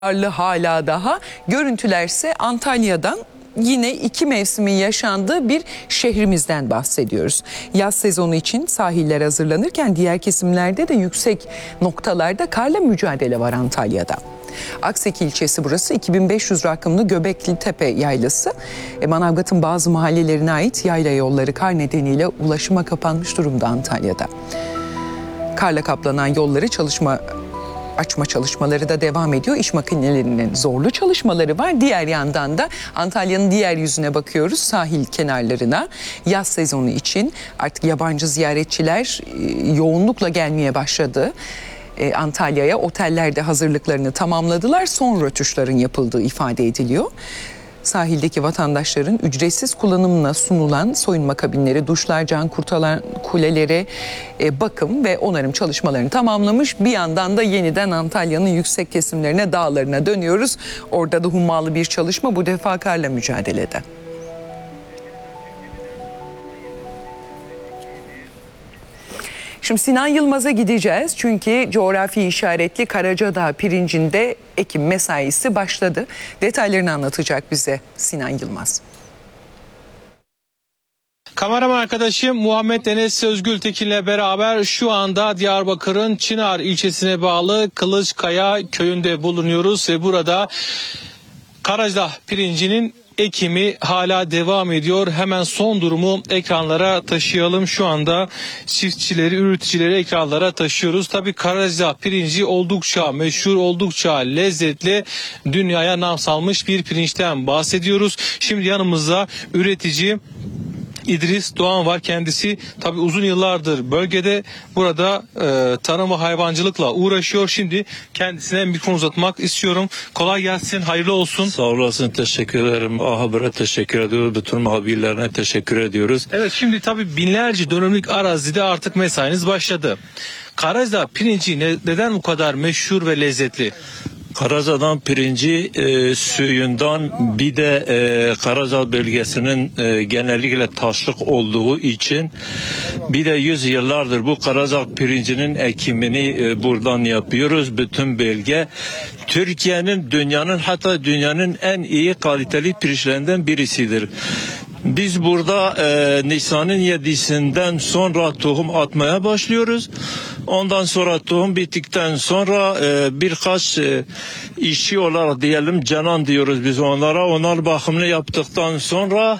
hala daha. Görüntülerse Antalya'dan, yine iki mevsimin yaşandığı bir şehrimizden bahsediyoruz. Yaz sezonu için sahiller hazırlanırken diğer kesimlerde de yüksek noktalarda karla mücadele var Antalya'da. Akseki ilçesi burası, 2500 rakımlı Göbekli Tepe yaylası. Manavgat'ın bazı mahallelerine ait yayla yolları kar nedeniyle ulaşıma kapanmış durumda Antalya'da. Karla kaplanan yolları açma çalışmaları da devam ediyor. İş makinelerinin zorlu çalışmaları var. Diğer yandan da Antalya'nın diğer yüzüne bakıyoruz, sahil kenarlarına. Yaz sezonu için artık yabancı ziyaretçiler yoğunlukla gelmeye başladı. Antalya'ya otellerde hazırlıklarını tamamladılar. Son rötuşların yapıldığı ifade ediliyor. Sahildeki vatandaşların ücretsiz kullanımına sunulan soyunma kabinleri, duşlar, can kurtaran kuleleri bakım ve onarım çalışmalarını tamamlamış. Bir yandan da yeniden Antalya'nın yüksek kesimlerine, dağlarına dönüyoruz. Orada da hummalı bir çalışma, bu defa karla mücadelede. Şimdi Sinan Yılmaz'a gideceğiz çünkü coğrafi işaretli Karacadağ pirincinde ekim mesaisi başladı. Detaylarını anlatacak bize Sinan Yılmaz. Kameraman arkadaşım Muhammed Enes Sözgültekin'le beraber şu anda Diyarbakır'ın Çınar ilçesine bağlı Kılıçkaya köyünde bulunuyoruz ve burada Karacadağ pirincinin ekimi hala devam ediyor. Hemen son durumu ekranlara taşıyalım. Şu anda çiftçileri, üreticileri ekranlara taşıyoruz. Tabii Karacadağ pirinci oldukça meşhur, oldukça lezzetli, dünyaya nam salmış bir pirinçten bahsediyoruz. Şimdi yanımızda üretici İdris Doğan var. Kendisi tabii uzun yıllardır bölgede, burada tarım ve hayvancılıkla uğraşıyor. Şimdi kendisine mikrofon uzatmak istiyorum. Kolay gelsin, hayırlı olsun. Sağ olasın, teşekkür ederim. Haber'e teşekkür ediyoruz. Bütün muhabirlerine teşekkür ediyoruz. Evet, şimdi tabii binlerce dönümlük arazide artık mesainiz başladı. Karacadağ pirinci neden bu kadar meşhur ve lezzetli? Karacadağ pirinci suyundan, bir de Karacadağ bölgesinin genellikle taşlık olduğu için, bir de 100 yıllardır bu Karacadağ pirincinin ekimini buradan yapıyoruz. Bütün bölge Türkiye'nin, dünyanın, hatta dünyanın en iyi kaliteli pirinçlerinden birisidir. Biz burada Nisan'ın 7'sinden sonra tohum atmaya başlıyoruz. Ondan sonra tohum bittikten sonra birkaç işçi olarak diyelim, canan diyoruz biz onlara. Onlar bakımını yaptıktan sonra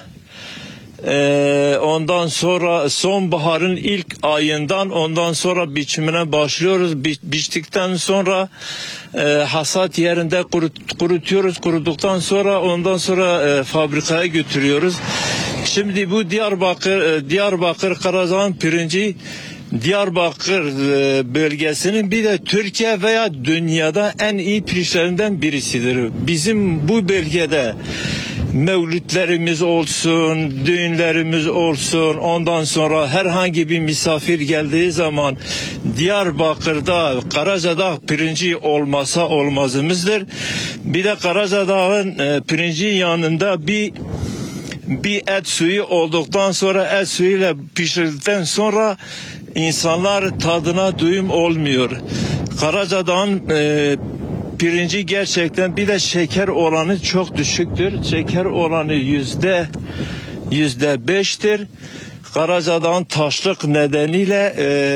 ondan sonra sonbaharın ilk ayından ondan sonra biçimine başlıyoruz. Biçtikten sonra hasat yerinde kurutuyoruz. Kuruduktan sonra ondan sonra fabrikaya götürüyoruz. Şimdi bu Diyarbakır Karacadağ pirinci Diyarbakır bölgesinin, bir de Türkiye veya dünyada en iyi pirinçlerinden birisidir. Bizim bu bölgede mevlütlerimiz olsun, düğünlerimiz olsun, ondan sonra herhangi bir misafir geldiği zaman Diyarbakır'da Karacadağ pirinci olmasa olmazımızdır. Bir de Karacadağ'ın pirinci yanında bir et suyu olduktan sonra, et suyuyla pişirildikten sonra insanlar tadına doyum olmuyor. Karacadağ'ın pirinci gerçekten, bir de şeker oranı çok düşüktür. Şeker oranı %5'tir. Karacadağ'ın taşlık nedeniyle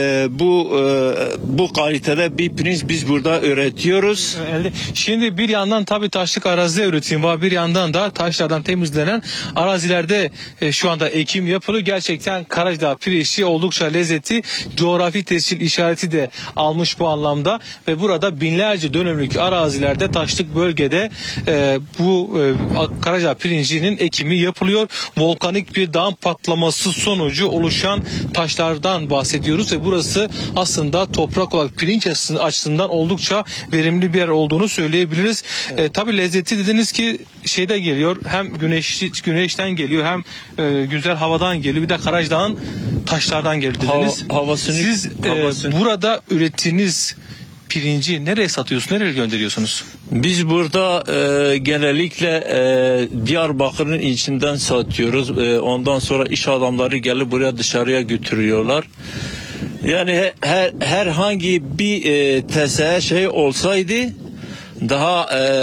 bu kalitede bir pirinç biz burada üretiyoruz. Şimdi bir yandan tabii taşlık arazide üretim var, bir yandan da taşlardan temizlenen arazilerde şu anda ekim yapılıyor. Gerçekten Karacadağ pirinci oldukça lezzetli, coğrafi tescil işareti de almış bu anlamda ve burada binlerce dönümlük arazilerde, taşlık bölgede bu Karacadağ pirincinin ekimi yapılıyor. Volkanik bir dağ patlaması sonucu oluşan taşlardan bahsediyoruz ve burası aslında toprak olarak pirinç açısından oldukça verimli bir yer olduğunu söyleyebiliriz. Tabii lezzeti dediniz ki şeyde geliyor, hem güneşten geliyor, hem güzel havadan geliyor, bir de Karacadağ'ın taşlardan geliyor dediniz. Siz burada ürettiğiniz pirinci nereye satıyorsunuz, nereye gönderiyorsunuz? Biz burada genellikle Diyarbakır'ın içinden satıyoruz. Ondan sonra iş adamları gelip buraya, dışarıya götürüyorlar. Yani herhangi bir TSE olsaydı daha